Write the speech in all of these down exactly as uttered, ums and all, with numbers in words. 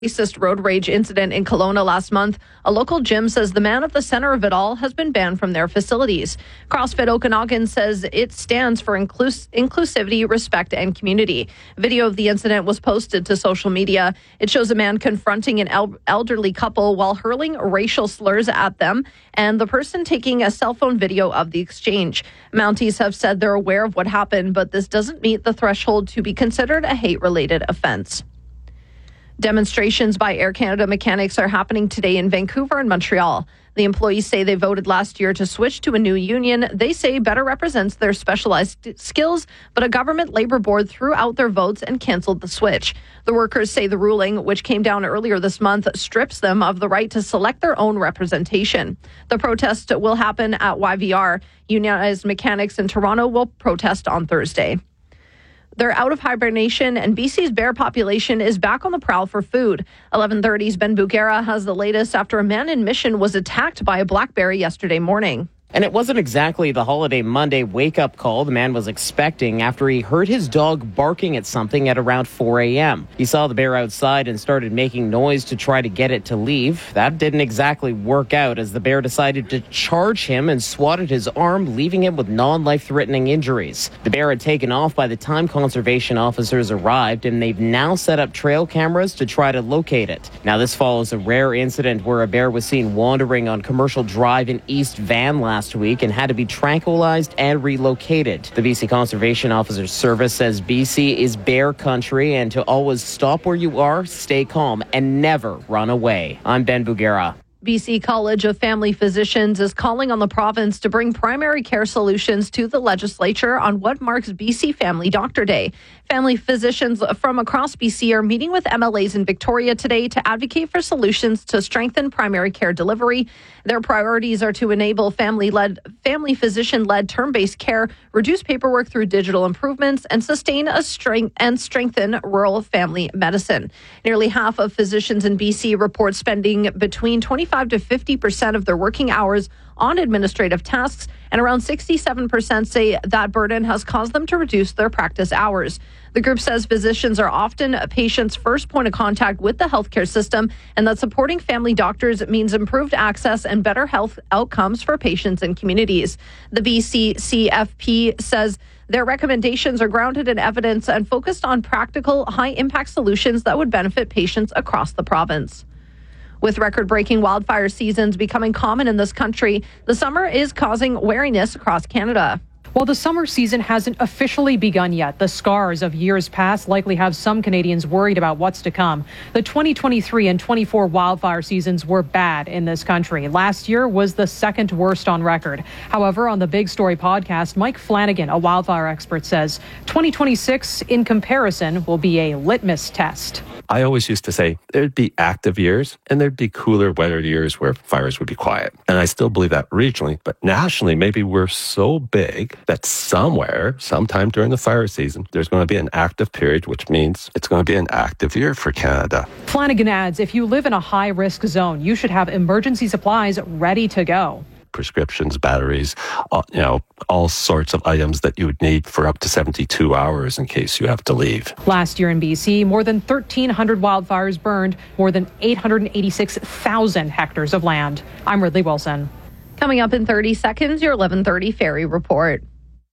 racist road rage incident in Kelowna last month, a local gym says the man at the center of it all has been banned from their facilities. CrossFit Okanagan says it stands for inclus- inclusivity, respect, and community. Video of the incident was posted to social media. It shows a man confronting an el- elderly couple while hurling racial slurs at them, and the person taking a cell phone video of the exchange. Mounties have said they're aware of what happened, but this doesn't meet the threshold to be considered a hate-related offense. Demonstrations by Air Canada mechanics are happening today in Vancouver and Montreal. The employees say they voted last year to switch to a new union they say better represents their specialized skills, but a government labor board threw out their votes and canceled the switch. The workers say the ruling, which came down earlier this month, strips them of the right to select their own representation. The protest will happen at Y V R. Unionized mechanics in Toronto will protest on Thursday. They're out of hibernation, and B C's bear population is back on the prowl for food. eleven thirty's Ben Bugera has the latest after a man in Mission was attacked by a black bear yesterday morning. And it wasn't exactly the holiday Monday wake-up call the man was expecting after he heard his dog barking at something at around four a.m. He saw the bear outside and started making noise to try to get it to leave. That didn't exactly work out as the bear decided to charge him and swatted his arm, leaving him with non-life-threatening injuries. The bear had taken off by the time conservation officers arrived, and they've now set up trail cameras to try to locate it. Now, this follows a rare incident where a bear was seen wandering on Commercial Drive in East Van last Last week and had to be tranquilized and relocated. The B C Conservation Officers Service says B C is bear country and to always stop where you are, stay calm, and never run away. I'm Ben Bugera. B C College of Family Physicians is calling on the province to bring primary care solutions to the legislature on what marks B C Family Doctor Day. Family physicians from across B C are meeting with M L As in Victoria today to advocate for solutions to strengthen primary care delivery. Their priorities are to enable family-led, family physician-led term-based care, reduce paperwork through digital improvements, and sustain a strength and strengthen rural family medicine. Nearly half of physicians in B C report spending between twenty-five to fifty percent of their working hours on administrative tasks, and around sixty-seven percent say that burden has caused them to reduce their practice hours. The group says physicians are often a patient's first point of contact with the healthcare system, and that supporting family doctors means improved access and better health outcomes for patients and communities. The B C C F P says their recommendations are grounded in evidence and focused on practical, high-impact solutions that would benefit patients across the province. With record-breaking wildfire seasons becoming common in this country, the summer is causing wariness across Canada. While the summer season hasn't officially begun yet, the scars of years past likely have some Canadians worried about what's to come. The twenty twenty-three and twenty-four wildfire seasons were bad in this country. Last year was the second worst on record. However, on the Big Story podcast, Mike Flanagan, a wildfire expert, says twenty twenty-six, in comparison, will be a litmus test. I always used to say there'd be active years and there'd be cooler, wetter years where fires would be quiet. And I still believe that regionally, but nationally, maybe we're so big that somewhere, sometime during the fire season, there's going to be an active period, which means it's going to be an active year for Canada. Flanagan adds, if you live in a high-risk zone, you should have emergency supplies ready to go. Prescriptions, batteries, uh, you know, all sorts of items that you would need for up to seventy-two hours in case you have to leave. Last year in B C, more than thirteen hundred wildfires burned more than eight hundred eighty-six thousand hectares of land. I'm Ridley Wilson. Coming up in thirty seconds, your eleven thirty Ferry Report.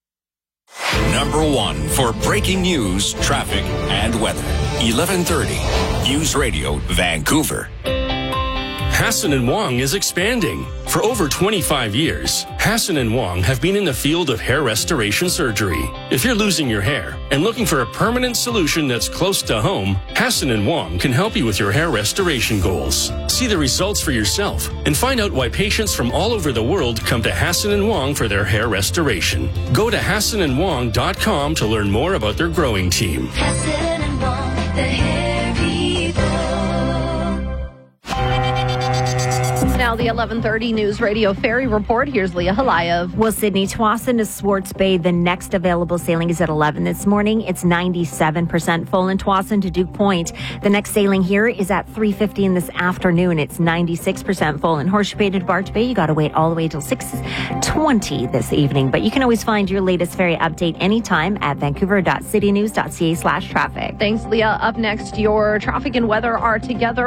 Number one for breaking news, traffic, and weather. eleven thirty News Radio, Vancouver. Hassan and Wong is expanding. For over twenty-five years, Hassan and Wong have been in the field of hair restoration surgery. If you're losing your hair and looking for a permanent solution that's close to home, Hassan and Wong can help you with your hair restoration goals. See the results for yourself and find out why patients from all over the world come to Hassan and Wong for their hair restoration. Go to hassan and wong dot com to learn more about their growing team. Hassan and Wong, the hair people. Now the eleven thirty News Radio Ferry Report. Here's Leah Halayev. Well, Sydney, Tsawwassen to Swartz Bay. The next available sailing is at eleven this morning. It's ninety-seven percent full in Tsawwassen to Duke Point. The next sailing here is at three fifteen this afternoon. It's ninety-six percent full in Horseshoe Bay to Barge Bay. You got to wait all the way till six twenty this evening. But you can always find your latest ferry update anytime at vancouver.citynews.ca slash traffic. Thanks, Leah. Up next, your traffic and weather are together.